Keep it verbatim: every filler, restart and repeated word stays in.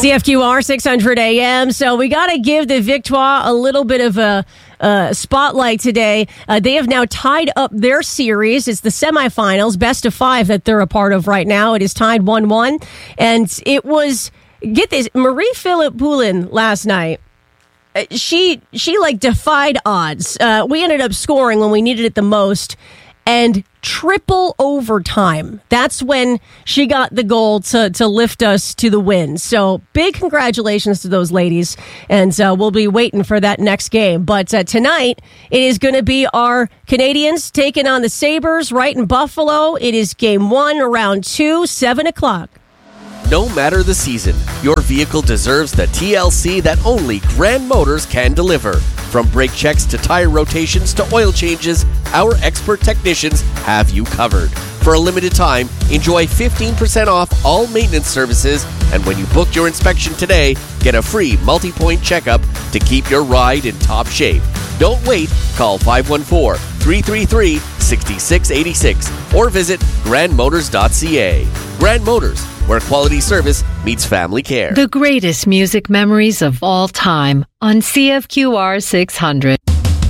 C F Q R six hundred A M. So we got to give the Victoire a little bit of a uh, spotlight today. Uh, they have now tied up their series. It's the semifinals, best of five that they're a part of right now. It is tied one one. And it was, get this, Marie-Philip Poulin last night. She, she like defied odds. Uh, we ended up scoring when we needed it the most. And triple overtime. That's when she got the goal to, to lift us to the win. So big congratulations to those ladies. And uh, we'll be waiting for that next game. But uh, tonight, it is going to be our Canadians taking on the Sabres right in Buffalo. It is game one, round two, seven o'clock. No matter the season, your vehicle deserves the T L C that only Grand Motors can deliver. From brake checks to tire rotations to oil changes, our expert technicians have you covered. For a limited time, enjoy fifteen percent off all maintenance services, and when you book your inspection today, get a free multi-point checkup to keep your ride in top shape. Don't wait. Call five one four, three three three, six six eight six or visit grand motors dot c a. Grand Motors, where quality service meets family care. The greatest music memories of all time on C F Q R six hundred.